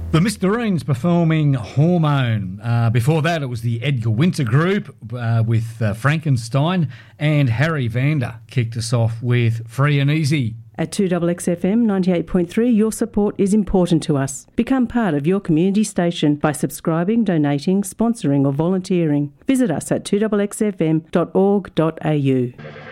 The Mystereens performing Hormone. Before that, it was the Edgar Winter Group with Frankenstein, and Harry Vander kicked us off with Free and Easy. At 2XXFM 98.3, your support is important to us. Become part of your community station by subscribing, donating, sponsoring or volunteering. Visit us at 2XXFM.org.au.